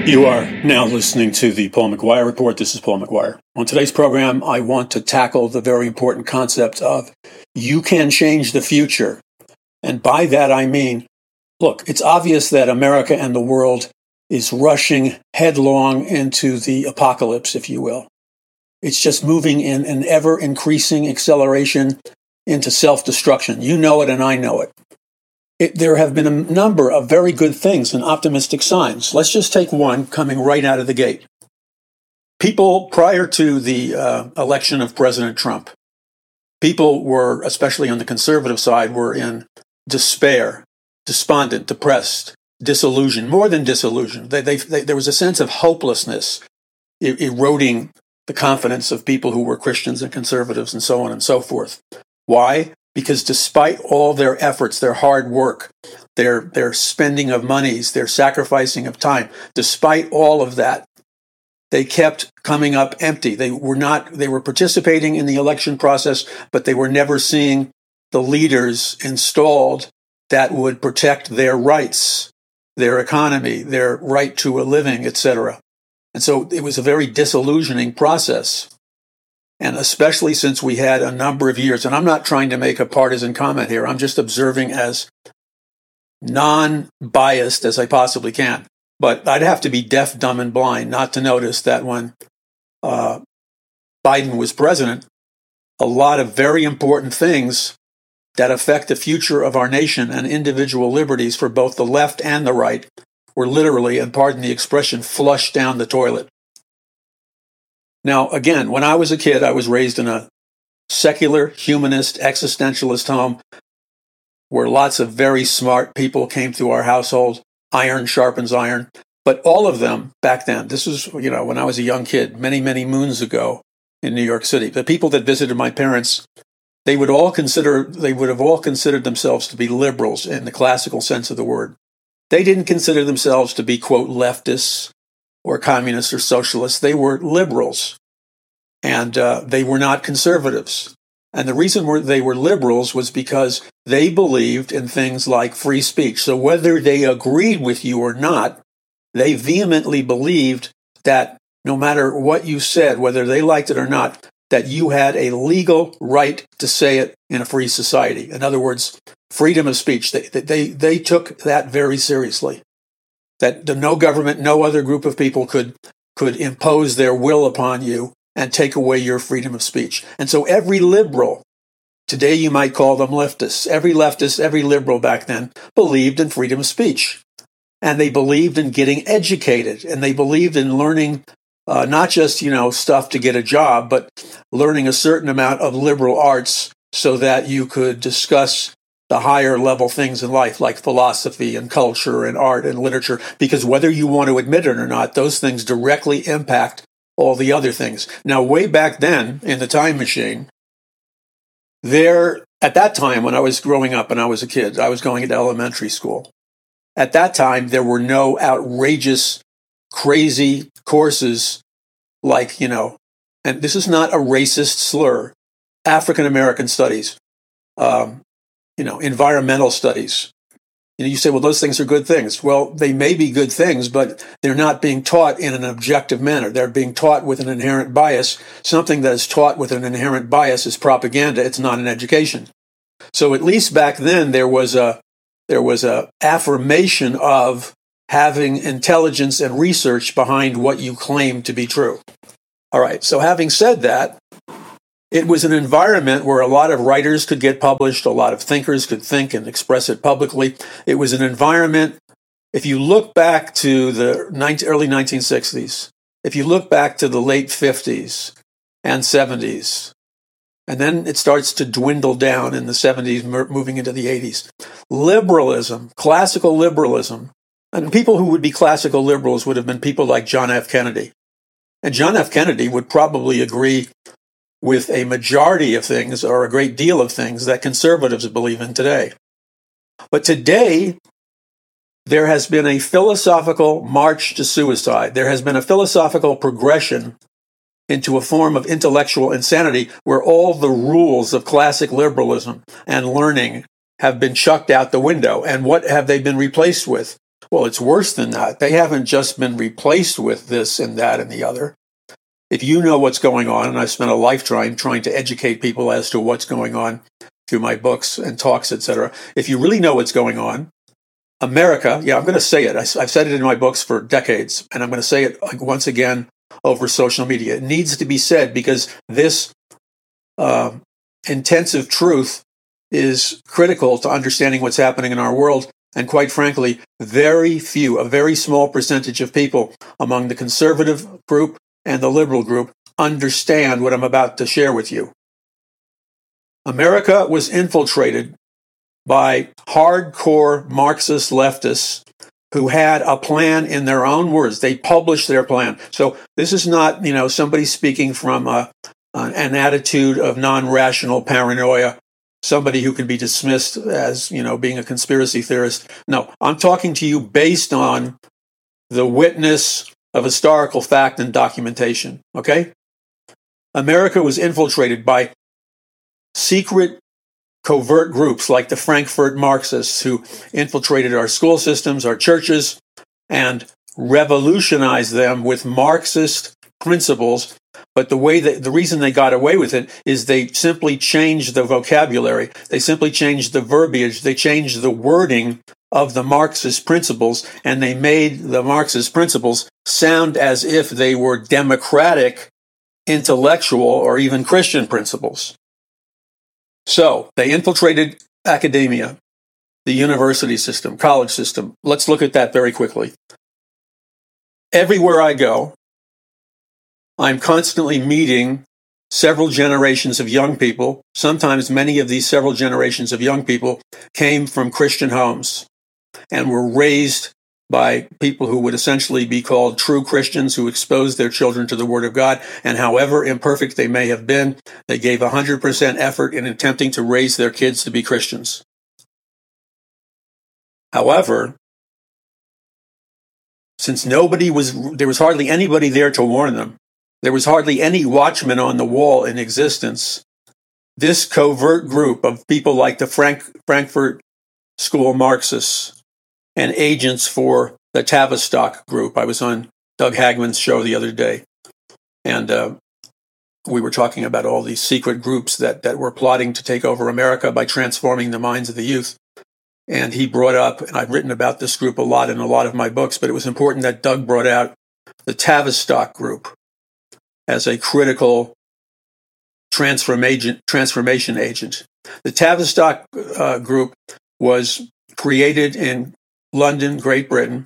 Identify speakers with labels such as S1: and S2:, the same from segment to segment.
S1: You are now listening to the Paul McGuire Report. This is Paul McGuire. On today's program, I want to tackle the very important concept of you can change the future. And by that, I mean, look, it's obvious that America and the world is rushing headlong into the apocalypse, if you will. It's just moving in an ever-increasing acceleration into self-destruction. You know it and I know it. There have been a number of very good things and optimistic signs. Let's just take one coming right out of the gate. People, prior to the election of President Trump, people were, especially on the conservative side, were in despair, despondent, depressed, disillusioned, more than disillusioned. There was a sense of hopelessness eroding the confidence of people who were Christians and conservatives and so on and so forth. Why? Because despite all their efforts, their hard work, their spending of monies, their sacrificing of time, despite all of that, they kept coming up empty. They were participating in the election process, but they were never seeing the leaders installed that would protect their rights, their economy, their right to a living, etc. And so it was a very disillusioning process. And especially since we had a number of years, and I'm not trying to make a partisan comment here, I'm just observing as non-biased as I possibly can. But I'd have to be deaf, dumb, and blind not to notice that when Biden was president, a lot of very important things that affect the future of our nation and individual liberties for both the left and the right were literally, and pardon the expression, flushed down the toilet. Now, again, when I was a kid, I was raised in a secular, humanist, existentialist home where lots of very smart people came through our household. Iron sharpens iron. But all of them back then, this was, when I was a young kid, many, many moons ago in New York City, the people that visited my parents, they would have all considered themselves to be liberals in the classical sense of the word. They didn't consider themselves to be, quote, leftists or communists or socialists. They were liberals, and they were not conservatives. And the reason they were liberals was because they believed in things like free speech. So whether they agreed with you or not, they vehemently believed that no matter what you said, whether they liked it or not, that you had a legal right to say it in a free society. In other words, freedom of speech. They took that very seriously. That no government, no other group of people could impose their will upon you and take away your freedom of speech. And so every liberal, today you might call them leftists, every leftist, every liberal back then believed in freedom of speech. And they believed in getting educated, and they believed in learning not just, stuff to get a job, but learning a certain amount of liberal arts so that you could discuss the higher level things in life, like philosophy and culture and art and literature, because whether you want to admit it or not, those things directly impact all the other things. Now, way back then, in the time machine, at that time when I was growing up and I was a kid, I was going into elementary school. At that time, there were no outrageous, crazy courses like, and this is not a racist slur, African American studies, environmental studies. You say, well, those things are good things. Well, they may be good things, but they're not being taught in an objective manner. They're being taught with an inherent bias. Something that is taught with an inherent bias is propaganda. It's not an education. So at least back then, there was a affirmation of having intelligence and research behind what you claim to be true. All right. So having said that, it was an environment where a lot of writers could get published, a lot of thinkers could think and express it publicly. It was an environment, if you look back to the early 1960s, if you look back to the late 50s and 70s, and then it starts to dwindle down in the 70s, moving into the 80s, liberalism, classical liberalism, and people who would be classical liberals would have been people like John F. Kennedy. And John F. Kennedy would probably agree with a majority of things or a great deal of things that conservatives believe in today. But today, there has been a philosophical march to suicide. There has been a philosophical progression into a form of intellectual insanity where all the rules of classic liberalism and learning have been chucked out the window. And what have they been replaced with? Well, it's worse than that. They haven't just been replaced with this and that and the other. If you know what's going on, and I've spent a lifetime trying to educate people as to what's going on through my books and talks, etc. If you really know what's going on, America, I'm going to say it. I've said it in my books for decades, and I'm going to say it once again over social media. It needs to be said because this intensive truth is critical to understanding what's happening in our world. And quite frankly, a very small percentage of people among the conservative group and the liberal group understand what I'm about to share with you. America was infiltrated by hardcore Marxist leftists who had a plan in their own words. They published their plan. So this is not, somebody speaking from an attitude of non-rational paranoia, somebody who can be dismissed as, being a conspiracy theorist. No, I'm talking to you based on the witness of historical fact and documentation, okay? America was infiltrated by secret, covert groups like the Frankfurt Marxists who infiltrated our school systems, our churches, and revolutionized them with Marxist principles. But the reason they got away with it is they simply changed the vocabulary. They simply changed the verbiage. They changed the wording of the Marxist principles, and they made the Marxist principles sound as if they were democratic, intellectual, or even Christian principles. So they infiltrated academia, the university system, college system. Let's look at that very quickly. Everywhere I go, I'm constantly meeting several generations of young people. Sometimes many of these several generations of young people came from Christian homes and were raised by people who would essentially be called true Christians who exposed their children to the Word of God. And however imperfect they may have been, they gave 100% effort in attempting to raise their kids to be Christians. However, since there was hardly anybody there to warn them, there was hardly any watchman on the wall in existence, this covert group of people like the Frankfurt School Marxists and agents for the Tavistock group. I was on Doug Hagman's show the other day, and we were talking about all these secret groups that were plotting to take over America by transforming the minds of the youth. And he brought up, and I've written about this group a lot in a lot of my books, but it was important that Doug brought out the Tavistock group as a critical transformation agent. The Tavistock group was created in London, Great Britain.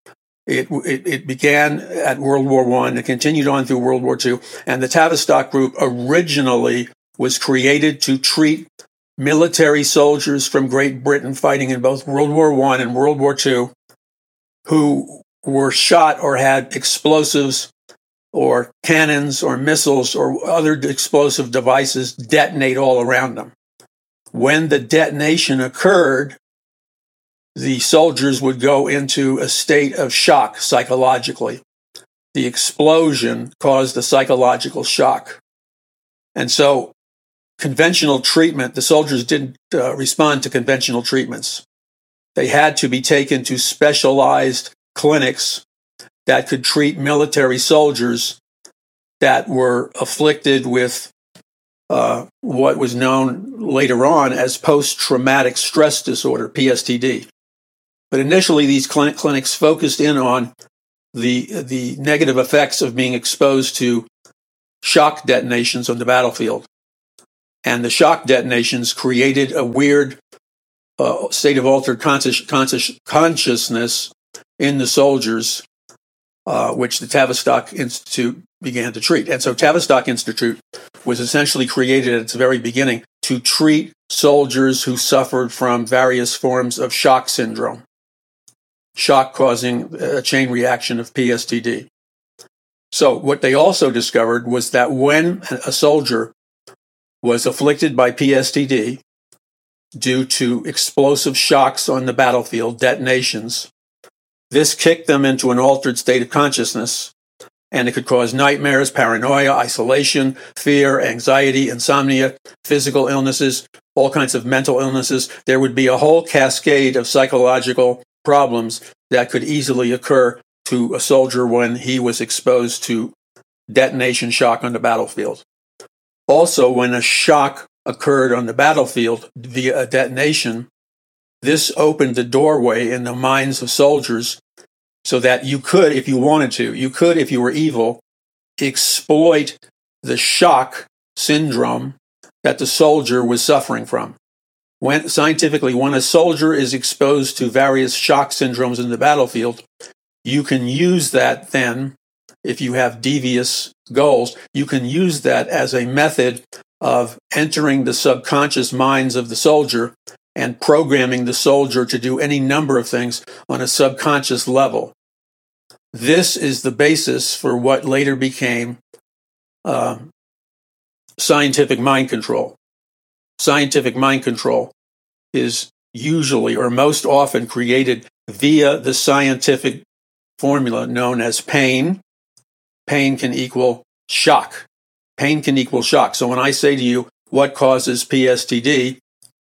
S1: It began at World War I. It continued on through World War II. And the Tavistock group originally was created to treat military soldiers from Great Britain fighting in both World War I and World War II who were shot or had explosives or cannons or missiles or other explosive devices detonate all around them. When the detonation occurred, the soldiers would go into a state of shock psychologically. The explosion caused a psychological shock. And so conventional treatment, the soldiers didn't respond to conventional treatments. They had to be taken to specialized clinics that could treat military soldiers that were afflicted with what was known later on as post-traumatic stress disorder, PSTD. But initially, these clinics focused in on the negative effects of being exposed to shock detonations on the battlefield. And the shock detonations created a weird state of altered consciousness in the soldiers, which the Tavistock Institute began to treat. And so Tavistock Institute was essentially created at its very beginning to treat soldiers who suffered from various forms of shock syndrome, shock causing a chain reaction of PSTD. So what they also discovered was that when a soldier was afflicted by PSTD due to explosive shocks on the battlefield, detonations, this kicked them into an altered state of consciousness, and it could cause nightmares, paranoia, isolation, fear, anxiety, insomnia, physical illnesses, all kinds of mental illnesses. There would be a whole cascade of psychological problems that could easily occur to a soldier when he was exposed to detonation shock on the battlefield. Also, when a shock occurred on the battlefield via a detonation, this opened the doorway in the minds of soldiers so that you could, if you wanted to, if you were evil, exploit the shock syndrome that the soldier was suffering from. Scientifically, when a soldier is exposed to various shock syndromes in the battlefield, you can use that then, if you have devious goals, you can use that as a method of entering the subconscious minds of the soldier and programming the soldier to do any number of things on a subconscious level. This is the basis for what later became scientific mind control. Scientific mind control is usually or most often created via the scientific formula known as pain. Pain can equal shock. Pain can equal shock. So when I say to you, what causes PSTD?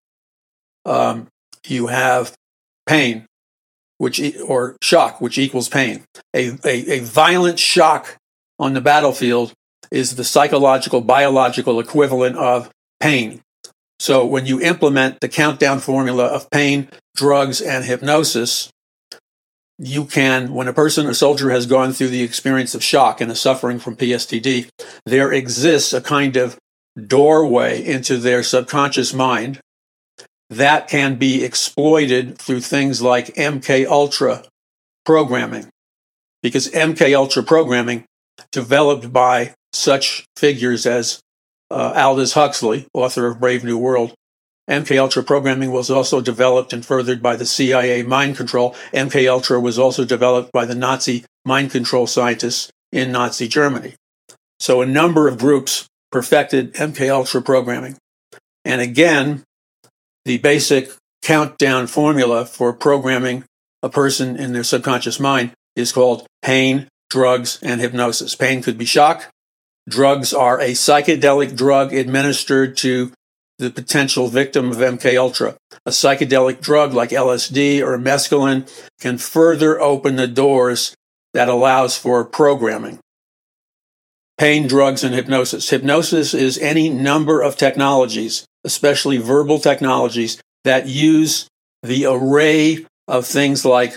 S1: You have pain, or shock, which equals pain. A violent shock on the battlefield is the psychological, biological equivalent of pain. So when you implement the countdown formula of pain, drugs, and hypnosis, you can, when a soldier has gone through the experience of shock and is suffering from PSTD, there exists a kind of doorway into their subconscious mind that can be exploited through things like MK Ultra programming. Because MK Ultra programming, developed by such figures as Aldous Huxley, author of Brave New World, MK Ultra programming was also developed and furthered by the CIA mind control. MK Ultra was also developed by the Nazi mind control scientists in Nazi Germany. So a number of groups perfected MK Ultra programming. And again, the basic countdown formula for programming a person in their subconscious mind is called pain, drugs, and hypnosis. Pain could be shock. Drugs are a psychedelic drug administered to the potential victim of MK Ultra. A psychedelic drug like LSD or mescaline can further open the doors that allows for programming. Pain, drugs, and hypnosis. Hypnosis is any number of technologies, especially verbal technologies, that use the array of things like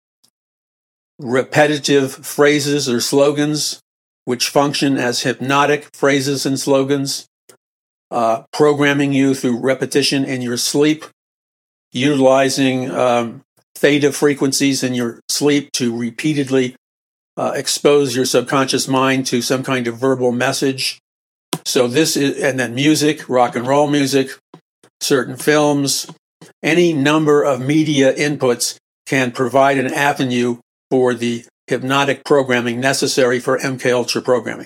S1: repetitive phrases or slogans, which function as hypnotic phrases and slogans, programming you through repetition in your sleep, utilizing theta frequencies in your sleep to repeatedly expose your subconscious mind to some kind of verbal message. So this is, and then music, rock and roll music, certain films, any number of media inputs can provide an avenue for the hypnotic programming necessary for MK Ultra programming.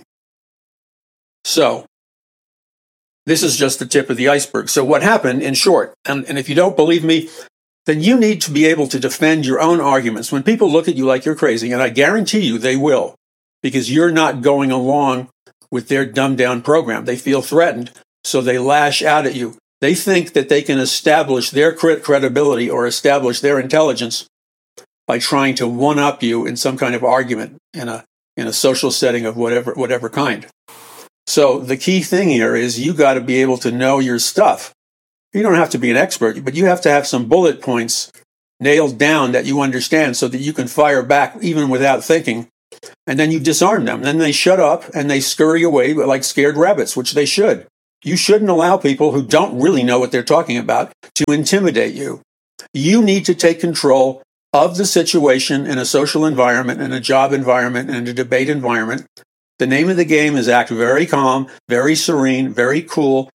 S1: So this is just the tip of the iceberg. So what happened, in short, and if you don't believe me, then you need to be able to defend your own arguments. When people look at you like you're crazy, and I guarantee you they will, because you're not going along with their dumbed-down program. They feel threatened, so they lash out at you. They think that they can establish their credibility or establish their intelligence by trying to one-up you in some kind of argument in a social setting of whatever kind. So the key thing here is you got to be able to know your stuff. You don't have to be an expert, but you have to have some bullet points nailed down that you understand so that you can fire back even without thinking. And then you disarm them. Then they shut up and they scurry away like scared rabbits, which they should. You shouldn't allow people who don't really know what they're talking about to intimidate you. You need to take control of the situation in a social environment, in a job environment, in a debate environment. The name of the game is act very calm, very serene, very cool.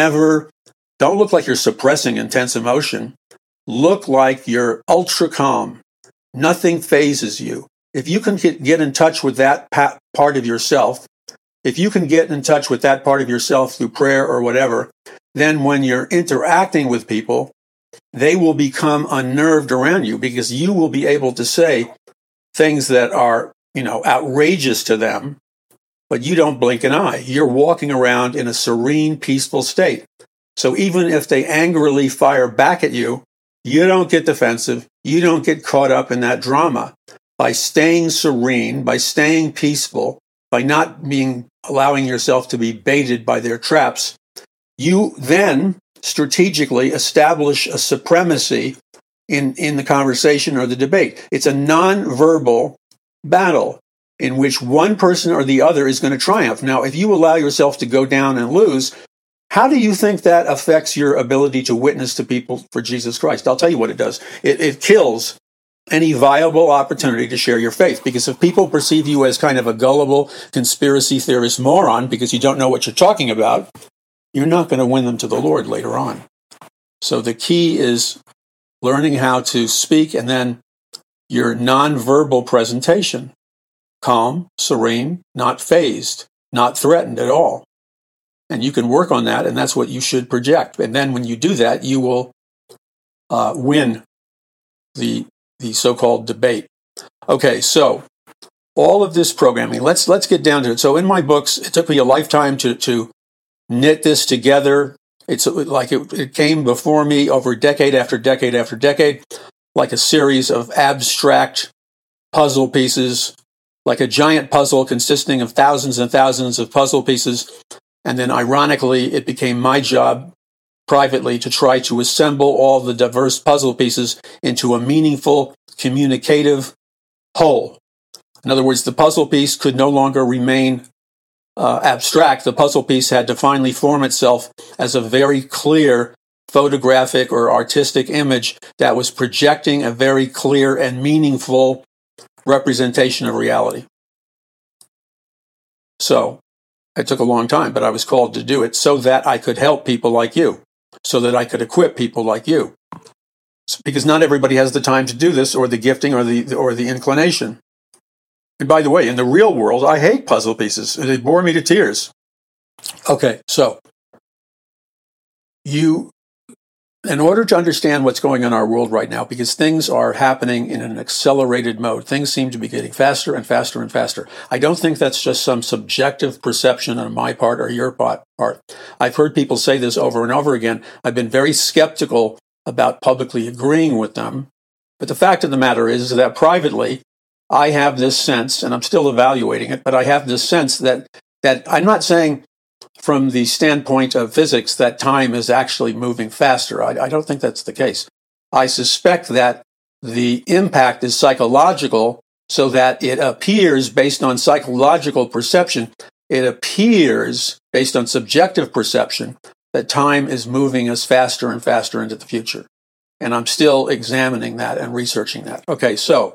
S1: Don't look like you're suppressing intense emotion. Look like you're ultra calm. Nothing phases you. If you can get in touch with that part of yourself, if you can get in touch with that part of yourself through prayer or whatever, then when you're interacting with people, they will become unnerved around you because you will be able to say things that are, outrageous to them, but you don't blink an eye. You're walking around in a serene, peaceful state. So even if they angrily fire back at you, You don't get defensive. You don't get caught up in that drama. By staying serene, by staying peaceful, by not allowing yourself to be baited by their traps, you then strategically establish a supremacy in the conversation or the debate. It's a nonverbal battle in which one person or the other is going to triumph. Now, if you allow yourself to go down and lose, how do you think that affects your ability to witness to people for Jesus Christ? I'll tell you what it does. It kills any viable opportunity to share your faith. Because if people perceive you as kind of a gullible conspiracy theorist moron because you don't know what you're talking about, you're not going to win them to the Lord later on. So the key is learning how to speak, and then your nonverbal presentation. Calm, serene, not fazed, not threatened at all. And you can work on that, and that's what you should project. And then when you do that, you will win the so-called debate. Okay, so all of this programming, let's get down to it. So in my books, it took me a lifetime to knit this together. It's like it came before me over decade after decade after decade, like a series of abstract puzzle pieces, like a giant puzzle consisting of thousands and thousands of puzzle pieces. And then ironically, it became my job privately to try to assemble all the diverse puzzle pieces into a meaningful, communicative whole. In other words, the puzzle piece could no longer remain abstract. The puzzle piece had to finally form itself as a very clear photographic or artistic image that was projecting a very clear and meaningful representation of reality. So it took a long time, but I was called to do it so that I could help people like you, so that I could equip people like you. Because not everybody has the time to do this, or the gifting, or the inclination. And by the way, in the real world, I hate puzzle pieces. They bore me to tears. Okay, so in order to understand what's going on in our world right now, because things are happening in an accelerated mode, things seem to be getting faster and faster and faster. I don't think that's just some subjective perception on my part or your part. I've heard people say this over and over again. I've been very skeptical about publicly agreeing with them. But the fact of the matter is that privately, I have this sense, and I'm still evaluating it, but I have this sense that I'm not saying from the standpoint of physics that time is actually moving faster. I don't think that's the case. I suspect that the impact is psychological, so that it appears based on psychological perception, it appears based on subjective perception that time is moving us faster and faster into the future. And I'm still examining that and researching that. Okay, so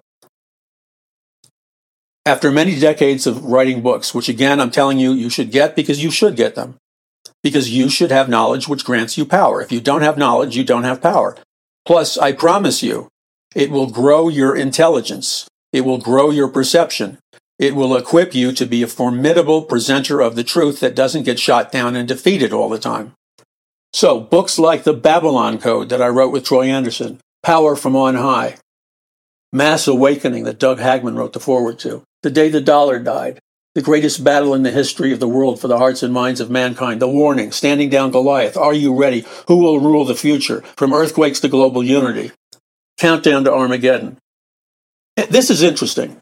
S1: after many decades of writing books, which again, I'm telling you, you should get because you should get them, because you should have knowledge which grants you power. If you don't have knowledge, you don't have power. Plus, I promise you, it will grow your intelligence. It will grow your perception. It will equip you to be a formidable presenter of the truth that doesn't get shot down and defeated all the time. So, books like The Babylon Code that I wrote with Troy Anderson, Power from On High, Mass Awakening that Doug Hagman wrote the foreword to, The Day the Dollar Died, The Greatest Battle in the History of the World for the Hearts and Minds of Mankind, The Warning, Standing Down Goliath, Are You Ready? Who Will Rule the Future? From Earthquakes to Global Unity, Countdown to Armageddon. This is interesting.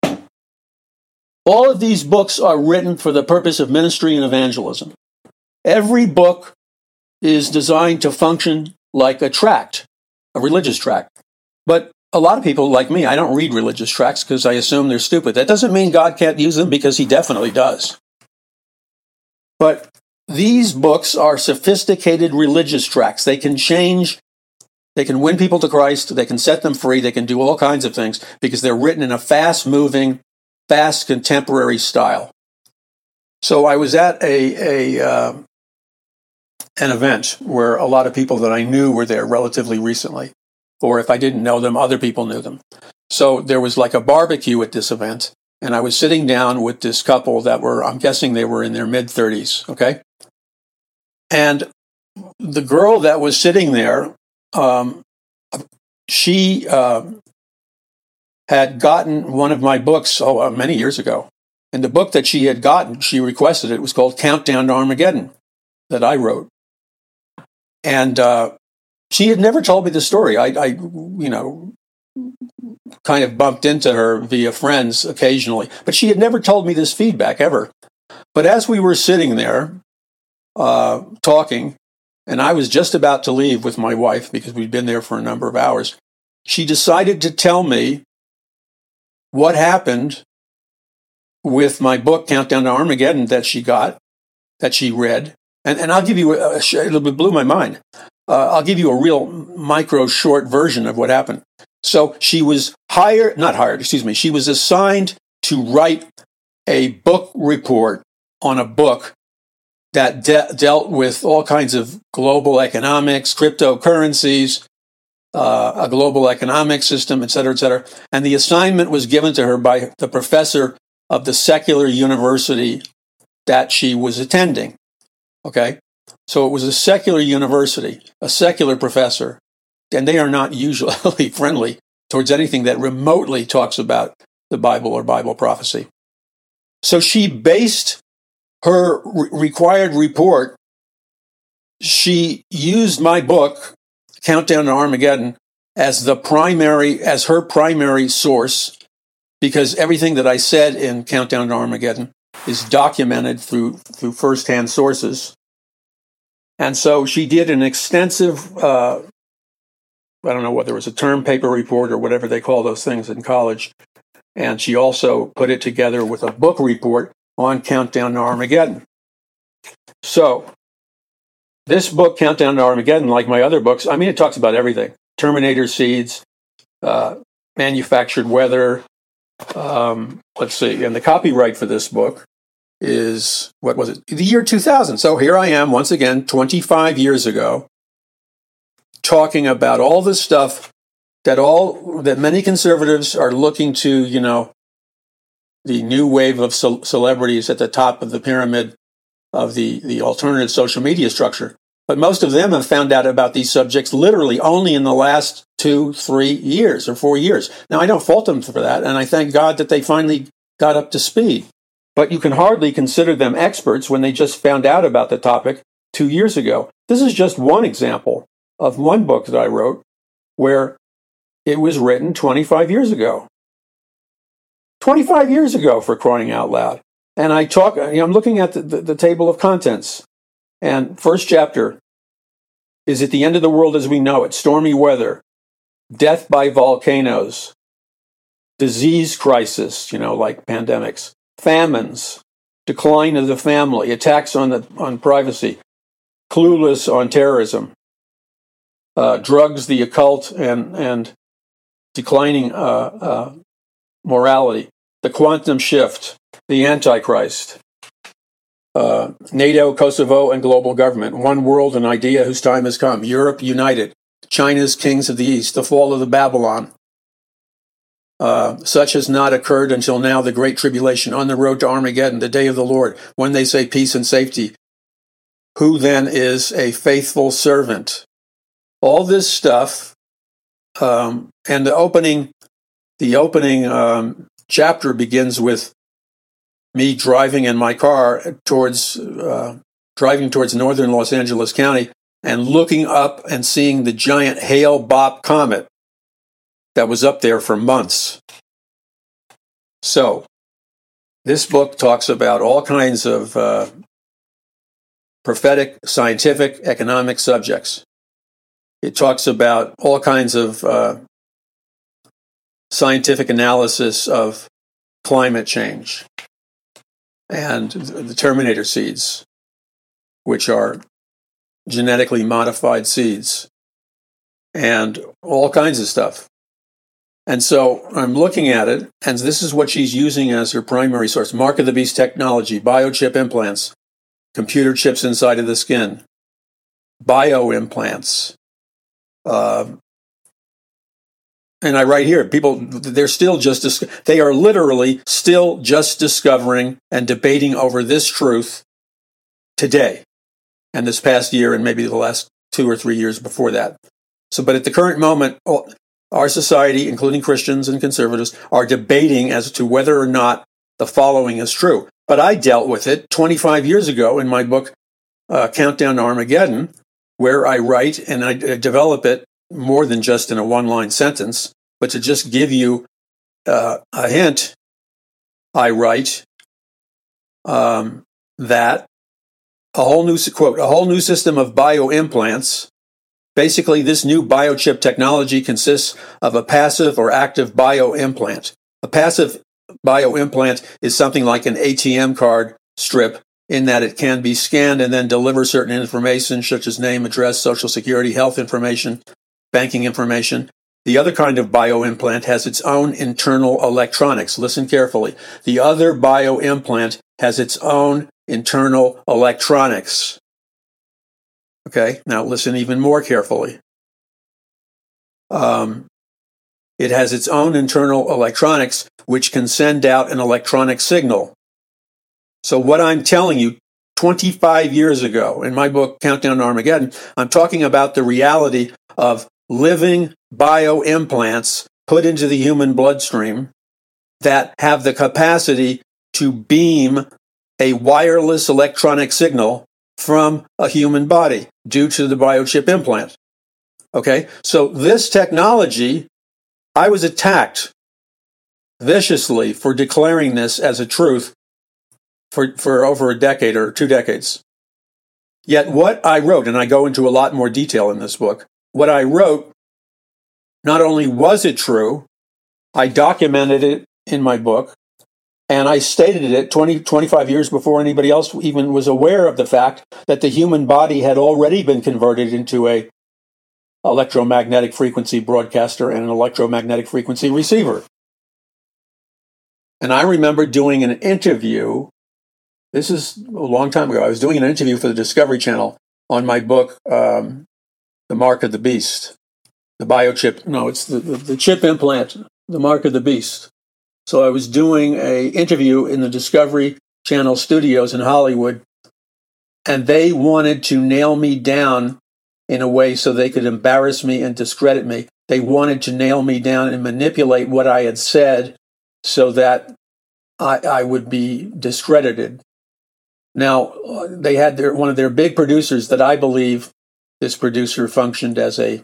S1: All of these books are written for the purpose of ministry and evangelism. Every book is designed to function like a tract, a religious tract. But a lot of people like me, I don't read religious tracts because I assume they're stupid. That doesn't mean God can't use them, because he definitely does. But these books are sophisticated religious tracts. They can change, they can win people to Christ, they can set them free, they can do all kinds of things because they're written in a fast-moving, fast contemporary style. So I was at an event where a lot of people that I knew were there relatively recently. Or if I didn't know them, other people knew them. So there was like a barbecue at this event, and I was sitting down with this couple that were, I'm guessing they were in their mid-30s, okay? And the girl that was sitting there, she had gotten one of my books many years ago. And the book that she had gotten, she requested it, was called Countdown to Armageddon, that I wrote. And she had never told me the story. I kind of bumped into her via friends occasionally, but she had never told me this feedback ever. But as we were sitting there talking, and I was just about to leave with my wife because we'd been there for a number of hours, she decided to tell me what happened with my book, Countdown to Armageddon, that she read. And I'll give you, it blew my mind. I'll give you a real micro short version of what happened. So she was she was assigned to write a book report on a book that dealt with all kinds of global economics, cryptocurrencies, a global economic system, et cetera, et cetera. And the assignment was given to her by the professor of the secular university that she was attending. Okay? So it was a secular university, a secular professor, and they are not usually friendly towards anything that remotely talks about the Bible or Bible prophecy. So she based her required report, she used my book, Countdown to Armageddon, as her primary source, because everything that I said in Countdown to Armageddon is documented through first-hand sources. And so she did an extensive, I don't know whether it was a term paper report or whatever they call those things in college. And she also put it together with a book report on Countdown to Armageddon. So this book, Countdown to Armageddon, like my other books, it talks about everything. Terminator seeds, manufactured weather. Let's see. And the copyright for this book is, what was it? The year 2000. So here I am, once again, 25 years ago, talking about all this stuff that many conservatives are looking to, the new wave of celebrities at the top of the pyramid of the alternative social media structure. But most of them have found out about these subjects literally only in the last 2, 3 years or 4 years. Now, I don't fault them for that, and I thank God that they finally got up to speed. But you can hardly consider them experts when they just found out about the topic 2 years ago. This is just one example of one book that I wrote where it was written 25 years ago. 25 years ago, for crying out loud. And I'm looking at the table of contents. And first chapter is at the end of the world as we know it. Stormy weather, death by volcanoes, disease crisis, like pandemics, famines, decline of the family, attacks on privacy, clueless on terrorism, drugs, the occult, and declining morality, the quantum shift, the Antichrist, NATO, Kosovo, and global government, one world, an idea whose time has come, Europe united, China's kings of the East, the fall of the Babylon. Such has not occurred until now, the great tribulation, on the road to Armageddon, the day of the Lord, when they say peace and safety. Who then is a faithful servant? All this stuff, and the opening chapter begins with me driving in my car towards northern Los Angeles County and looking up and seeing the giant Hale-Bopp comet that was up there for months. So, this book talks about all kinds of prophetic, scientific, economic subjects. It talks about all kinds of scientific analysis of climate change and the Terminator seeds, which are genetically modified seeds, and all kinds of stuff. And so I'm looking at it, and this is what she's using as her primary source. Mark of the Beast technology, biochip implants, computer chips inside of the skin, bioimplants. And I write here, they are literally still just discovering and debating over this truth today and this past year and maybe the last 2 or 3 years before that. So, but at the current moment, our society, including Christians and conservatives, are debating as to whether or not the following is true. But I dealt with it 25 years ago in my book, Countdown to Armageddon, where I write, and I develop it more than just in a one-line sentence, but to just give you a hint, I write that a whole new system of bioimplants. Basically, this new biochip technology consists of a passive or active bioimplant. A passive bioimplant is something like an ATM card strip, in that it can be scanned and then deliver certain information such as name, address, social security, health information, banking information. The other kind of bioimplant has its own internal electronics. Listen carefully. The other bioimplant has its own internal electronics. Okay, now listen even more carefully. It has its own internal electronics, which can send out an electronic signal. So what I'm telling you, 25 years ago, in my book, Countdown to Armageddon, I'm talking about the reality of living bioimplants put into the human bloodstream that have the capacity to beam a wireless electronic signal from a human body due to the biochip implant. Okay, so this technology, I was attacked viciously for declaring this as a truth for over a decade or 2 decades. Yet what I wrote, and I go into a lot more detail in this book, what I wrote, not only was it true, I documented it in my book, and I stated it 25 years before anybody else even was aware of the fact that the human body had already been converted into a electromagnetic frequency broadcaster and an electromagnetic frequency receiver. And I remember doing an interview. This is a long time ago. I was doing an interview for the Discovery Channel on my book, The Mark of the Beast. The biochip, no, it's the chip implant, The Mark of the Beast. So I was doing an interview in the Discovery Channel studios in Hollywood, and they wanted to nail me down in a way so they could embarrass me and discredit me. They wanted to nail me down and manipulate what I had said so that I would be discredited. Now, they had one of their big producers that I believe this producer functioned as the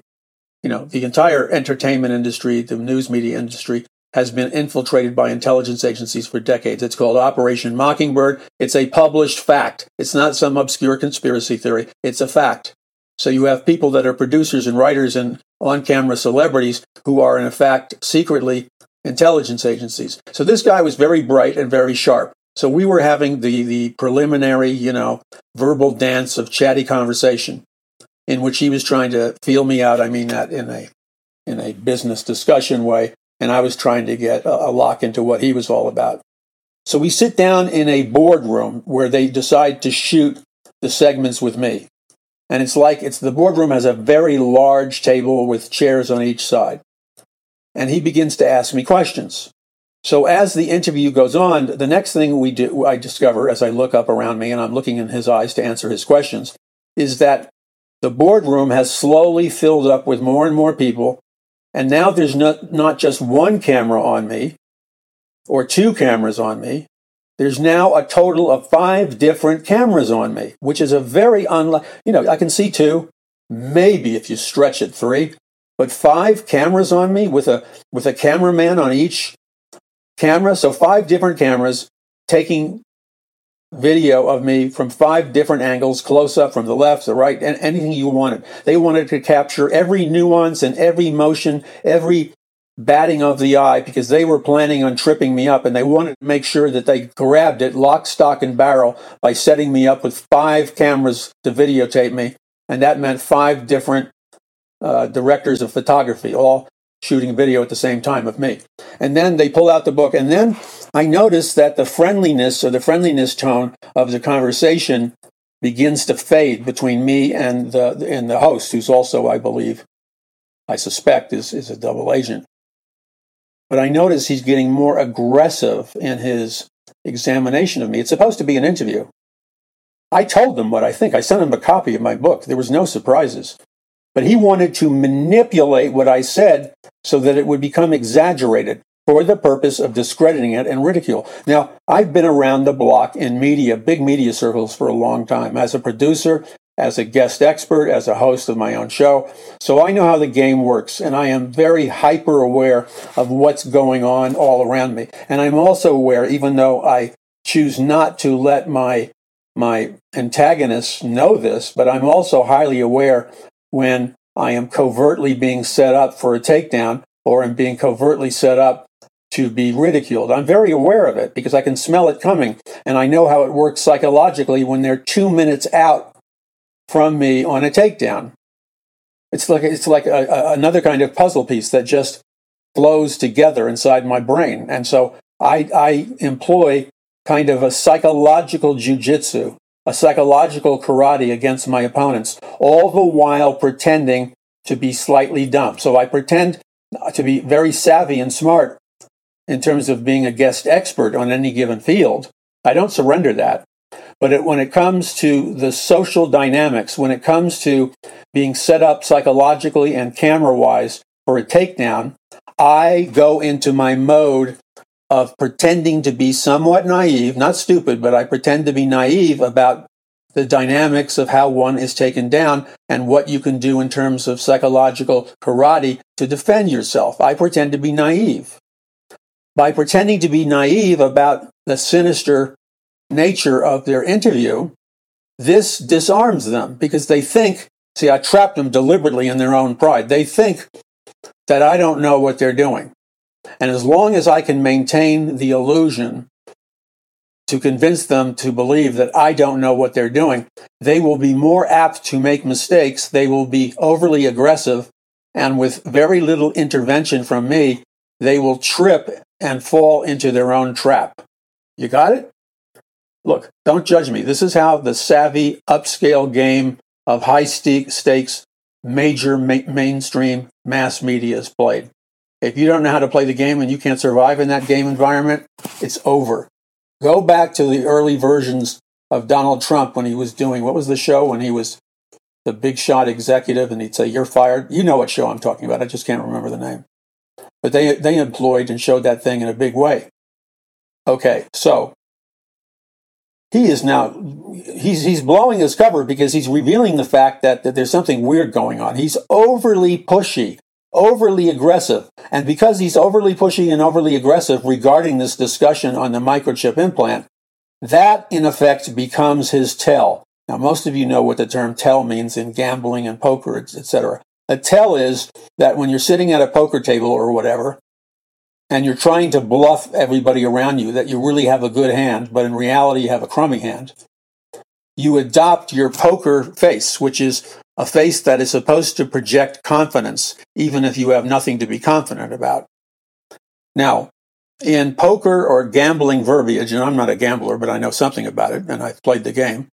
S1: entire entertainment industry, the news media industry, has been infiltrated by intelligence agencies for decades. It's called Operation Mockingbird. It's a published fact. It's not some obscure conspiracy theory. It's a fact. So you have people that are producers and writers and on-camera celebrities who are, in fact, secretly intelligence agencies. So this guy was very bright and very sharp. So we were having the preliminary, verbal dance of chatty conversation in which he was trying to feel me out. I mean that in a business discussion way. And I was trying to get a lock into what he was all about. So we sit down in a boardroom where they decide to shoot the segments with me. And the boardroom has a very large table with chairs on each side. And he begins to ask me questions. So as the interview goes on, the next thing I discover as I look up around me and I'm looking in his eyes to answer his questions, is that the boardroom has slowly filled up with more and more people. And now there's not just one camera on me or 2 cameras on me. There's now a total of 5 different cameras on me, which is a very I can see 2, maybe if you stretch it 3, but 5 cameras on me with a cameraman on each camera. So 5 different cameras taking video of me from 5 different angles, close up from the left, the right, and anything you wanted. They wanted to capture every nuance and every motion, every batting of the eye, because they were planning on tripping me up, and they wanted to make sure that they grabbed it lock, stock, and barrel by setting me up with 5 cameras to videotape me, and that meant 5 different directors of photography, all shooting video at the same time of me. And then they pull out the book, and then I noticed that the friendliness tone of the conversation begins to fade between me and the host, who's also, I suspect, is a double agent. But I notice he's getting more aggressive in his examination of me. It's supposed to be an interview. I told them what I think. I sent him a copy of my book. There was no surprises. But he wanted to manipulate what I said so that it would become exaggerated for the purpose of discrediting it and ridicule. Now, I've been around the block in media, big media circles for a long time. As a producer, as a guest expert, as a host of my own show. So I know how the game works, and I am very hyper aware of what's going on all around me. And I'm also aware, even though I choose not to let my antagonists know this, but I'm also highly aware when I am covertly being set up for a takedown or am being covertly set up to be ridiculed. I'm very aware of it because I can smell it coming, and I know how it works psychologically when they're 2 minutes out from me on a takedown. It's like another kind of puzzle piece that just flows together inside my brain. And so I employ kind of a psychological jujitsu, a psychological karate against my opponents, all the while pretending to be slightly dumb. So I pretend to be very savvy and smart in terms of being a guest expert on any given field. I don't surrender that. But when it comes to the social dynamics, when it comes to being set up psychologically and camera-wise for a takedown, I go into my mode of pretending to be somewhat naive, not stupid, but I pretend to be naive about the dynamics of how one is taken down and what you can do in terms of psychological karate to defend yourself. I pretend to be naive. By pretending to be naive about the sinister nature of their interview, this disarms them because they think, see, I trapped them deliberately in their own pride. They think that I don't know what they're doing. And as long as I can maintain the illusion to convince them to believe that I don't know what they're doing, they will be more apt to make mistakes. They will be overly aggressive, and with very little intervention from me, they will trip and fall into their own trap. You got it? Look, don't judge me. This is how the savvy, upscale game of high stakes, major mainstream mass media is played. If you don't know how to play the game and you can't survive in that game environment, it's over. Go back to the early versions of Donald Trump when he was doing, what was the show when he was the big shot executive and he'd say, "You're fired." You know what show I'm talking about. I just can't remember the name. But they employed and showed that thing in a big way. Okay, so he is now, he's blowing his cover because he's revealing the fact that there's something weird going on. He's overly pushy, overly aggressive. And because he's overly pushy and overly aggressive regarding this discussion on the microchip implant, that in effect becomes his tell. Now, most of you know what the term tell means in gambling and poker, etc. A tell is that when you're sitting at a poker table or whatever, and you're trying to bluff everybody around you that you really have a good hand, but in reality you have a crummy hand, you adopt your poker face, which is a face that is supposed to project confidence, even if you have nothing to be confident about. Now, in poker or gambling verbiage, and I'm not a gambler, but I know something about it, and I've played the game.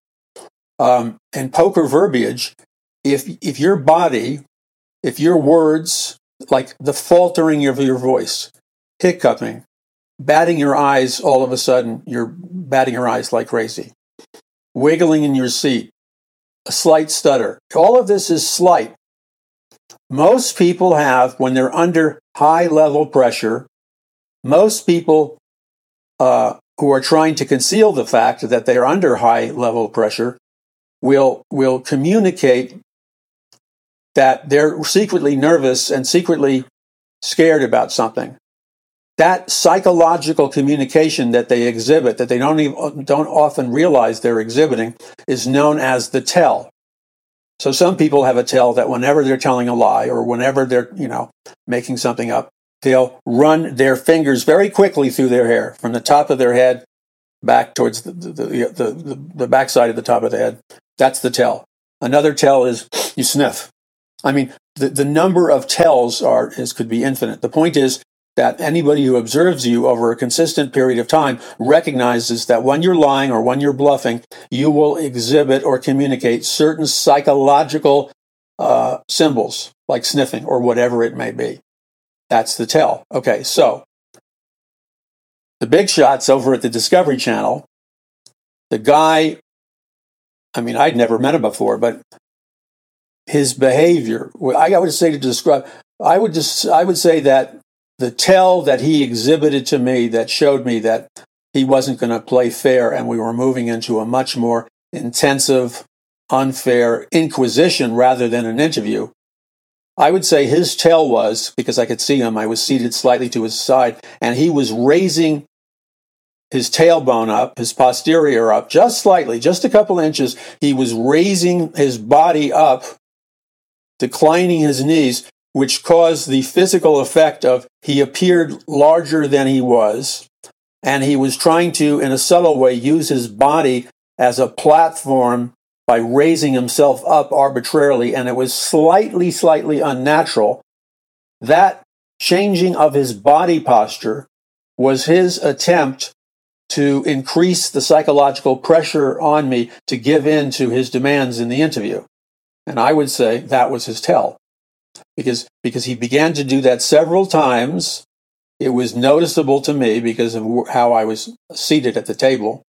S1: In poker verbiage, if your body, if your words, like the faltering of your voice, hiccuping, batting your eyes, all of a sudden you're batting your eyes like crazy, wiggling in your seat, a slight stutter. All of this is slight. Most people have, when they're under high level pressure, most people who are trying to conceal the fact that they are under high level pressure will communicate that they're secretly nervous and secretly scared about something. That psychological communication that they exhibit, that they don't often realize they're exhibiting, is known as the tell. So some people have a tell that whenever they're telling a lie or whenever they're, making something up, they'll run their fingers very quickly through their hair, from the top of their head back towards the backside of the top of the head. That's the tell. Another tell is you sniff. I mean, the number of tells could be infinite. The point is that anybody who observes you over a consistent period of time recognizes that when you're lying or when you're bluffing, you will exhibit or communicate certain psychological symbols, like sniffing or whatever it may be. That's the tell. Okay, so the big shots over at the Discovery Channel, the guy, I'd never met him before, but his behavior, I would say that the tell that he exhibited to me that showed me that he wasn't going to play fair and we were moving into a much more intensive, unfair inquisition rather than an interview. I would say his tell was, because I could see him, I was seated slightly to his side, and he was raising his tailbone up, his posterior up, just slightly, just a couple inches. He was raising his body up, declining his knees, which caused the physical effect of he appeared larger than he was, and he was trying to, in a subtle way, use his body as a platform by raising himself up arbitrarily, and it was slightly unnatural. That changing of his body posture was his attempt to increase the psychological pressure on me to give in to his demands in the interview. And I would say that was his tell. Because he began to do that several times. It was noticeable to me because of how I was seated at the table.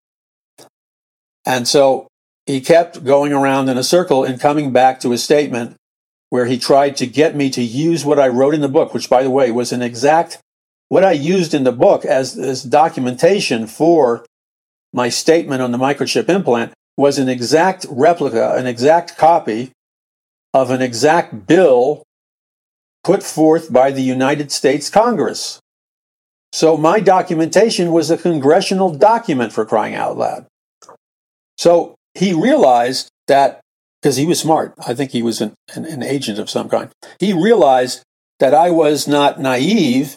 S1: And so he kept going around in a circle and coming back to his statement where he tried to get me to use what I wrote in the book, which, by the way, was what I used in the book as documentation for my statement on the microchip implant was an exact replica, an exact copy of an exact bill put forth by the United States Congress. So my documentation was a congressional document, for crying out loud. So he realized that, because he was smart, I think he was an agent of some kind, he realized that I was not naive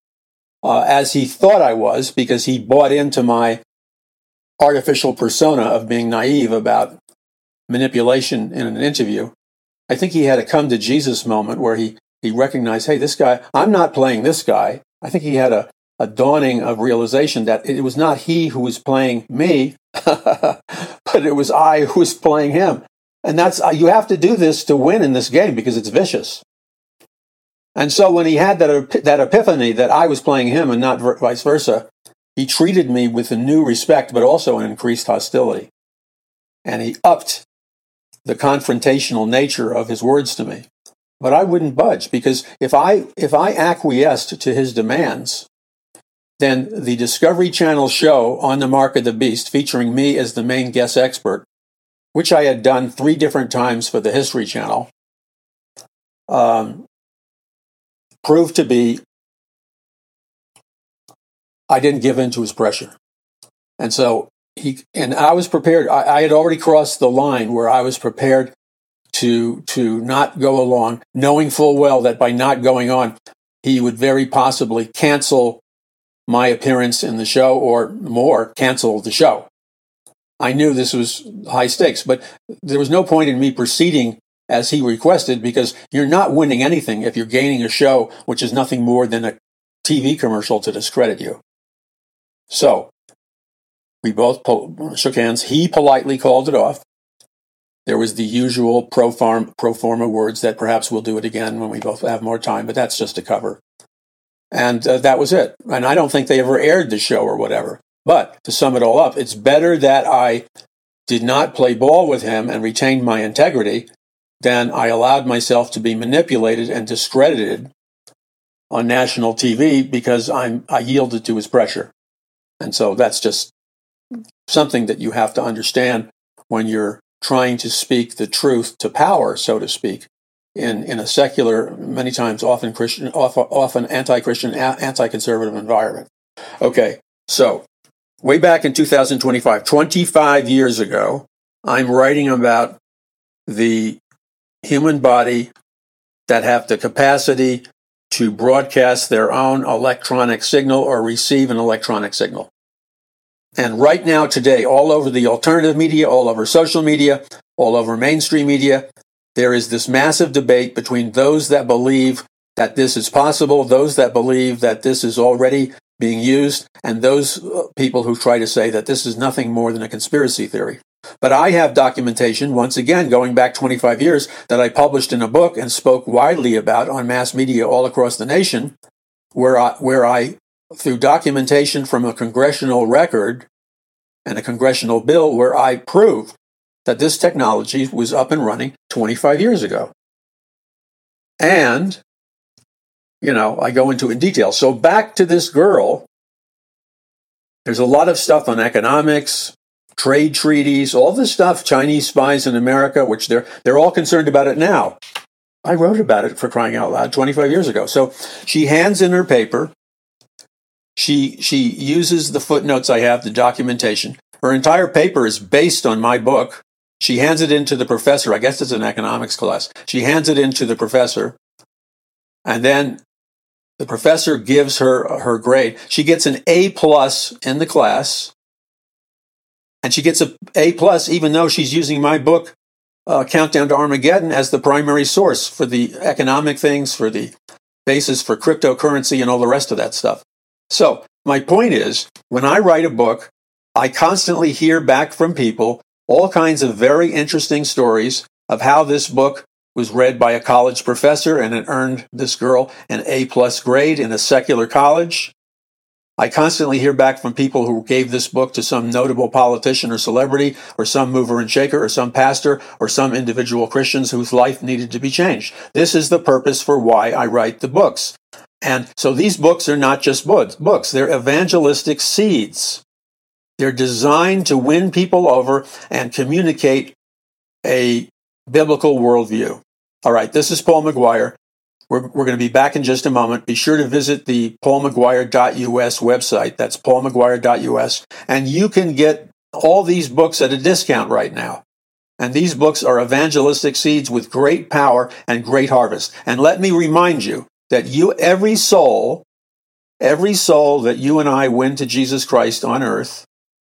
S1: as he thought I was, because he bought into my artificial persona of being naive about manipulation in an interview. I think he had a come to Jesus moment where he recognized, hey, this guy, I'm not playing this guy. I think he had a dawning of realization that it was not he who was playing me, but it was I who was playing him. And you have to do this to win in this game because it's vicious. And so when he had that epiphany that I was playing him and not vice versa, he treated me with a new respect, but also an increased hostility. And he upped the confrontational nature of his words to me. But I wouldn't budge, because if I acquiesced to his demands, then the Discovery Channel show On the Mark of the Beast, featuring me as the main guest expert, which I had done 3 different times for the History Channel, proved to be, I didn't give in to his pressure. And so I was prepared. I had already crossed the line where I was prepared to not go along, knowing full well that by not going on, he would very possibly cancel my appearance in the show, or more, cancel the show. I knew this was high stakes, but there was no point in me proceeding as he requested, because you're not winning anything if you're gaining a show which is nothing more than a TV commercial to discredit you. So we both shook hands. He politely called it off. There was the usual pro forma words that perhaps we'll do it again when we both have more time, but that's just a cover. And that was it. And I don't think they ever aired the show or whatever. But to sum it all up, it's better that I did not play ball with him and retained my integrity than I allowed myself to be manipulated and discredited on national TV because I yielded to his pressure. And so that's just something that you have to understand when you're trying to speak the truth to power, so to speak, in a secular, many times often Christian, often anti-Christian, anti-conservative environment. Okay, so way back in 2025, 25 years ago, I'm writing about the human body that have the capacity to broadcast their own electronic signal or receive an electronic signal. And right now, today, all over the alternative media, all over social media, all over mainstream media, there is this massive debate between those that believe that this is possible, those that believe that this is already being used, and those people who try to say that this is nothing more than a conspiracy theory. But I have documentation, once again, going back 25 years, that I published in a book and spoke widely about on mass media all across the nation, where I, through documentation from a congressional record and a congressional bill, where I proved that this technology was up and running 25 years ago. And, I go into it in detail. So back to this girl, there's a lot of stuff on economics, trade treaties, all this stuff, Chinese spies in America, which they're all concerned about it now. I wrote about it, for crying out loud, 25 years ago. So she hands in her paper. She uses the footnotes I have, the documentation. Her entire paper is based on my book. She hands it in to the professor. I guess it's an economics class. She hands it in to the professor. And then the professor gives her grade. She gets an A+ in the class. And she gets an A+ even though she's using my book, Countdown to Armageddon, as the primary source for the economic things, for the basis for cryptocurrency and all the rest of that stuff. So my point is, when I write a book, I constantly hear back from people all kinds of very interesting stories of how this book was read by a college professor and it earned this girl an A+ grade in a secular college. I constantly hear back from people who gave this book to some notable politician or celebrity or some mover and shaker or some pastor or some individual Christians whose life needed to be changed. This is the purpose for why I write the books. And so these books are not just books. They're evangelistic seeds. They're designed to win people over and communicate a biblical worldview. All right, this is Paul McGuire. We're going to be back in just a moment. Be sure to visit the paulmcguire.us website. That's paulmcguire.us. And you can get all these books at a discount right now. And these books are evangelistic seeds with great power and great harvest. And let me remind you that every soul that you and I win to Jesus Christ on earth,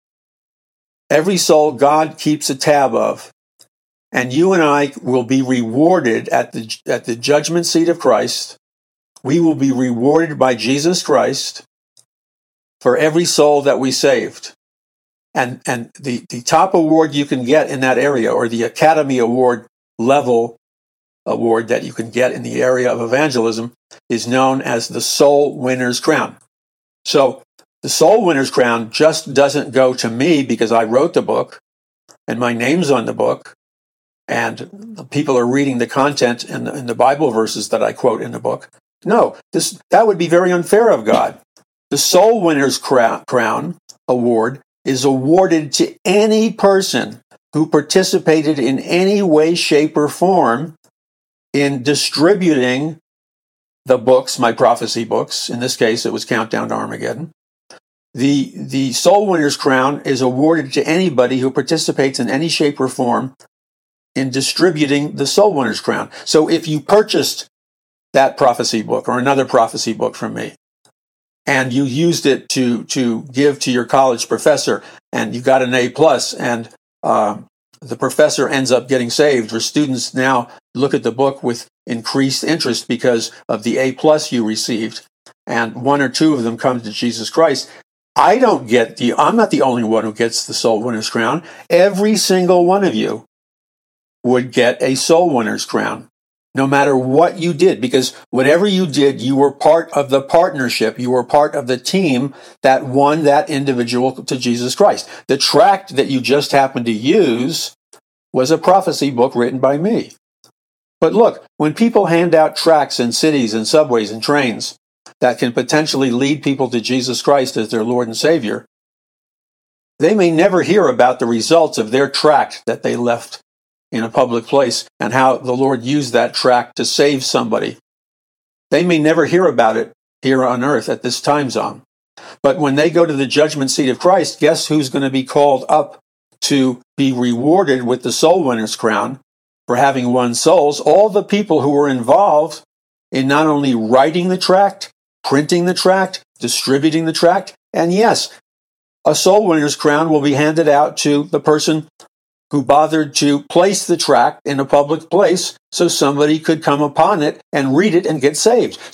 S1: every soul God keeps a tab of, and you and I will be rewarded at the judgment seat of Christ. We will be rewarded by Jesus Christ for every soul that we saved. And the top award you can get in that area, or the Academy Award level award that you can get in the area of evangelism, is known as the Soul Winner's Crown. So the Soul Winner's Crown just doesn't go to me because I wrote the book and my name's on the book. And people are reading the content in the Bible verses that I quote in the book. No, that would be very unfair of God. The Soul Winner's Crown Award is awarded to any person who participated in any way, shape, or form in distributing the books, my prophecy books. In this case, it was Countdown to Armageddon. The Soul Winner's Crown is awarded to anybody who participates in any shape or form in distributing the Soul Winner's Crown. So if you purchased that prophecy book or another prophecy book from me, and you used it to give to your college professor, and you got an A+, and the professor ends up getting saved, or students now look at the book with increased interest because of the A+ you received, and one or two of them come to Jesus Christ, I'm not the only one who gets the Soul Winner's Crown. Every single one of you would get a Soul Winner's Crown, no matter what you did, because whatever you did, you were part of the partnership. You were part of the team that won that individual to Jesus Christ. The tract that you just happened to use was a prophecy book written by me. But look, when people hand out tracts in cities and subways and trains that can potentially lead people to Jesus Christ as their Lord and Savior, they may never hear about the results of their tract that they left in a public place and how the Lord used that tract to save somebody. They may never hear about it here on earth at this time zone. But when they go to the judgment seat of Christ, guess who's going to be called up to be rewarded with the Soul Winner's Crown for having won souls? All the people who were involved in not only writing the tract, printing the tract, distributing the tract, and yes, a Soul Winner's Crown will be handed out to the person who bothered to place the tract in a public place so somebody could come upon it and read it and get saved.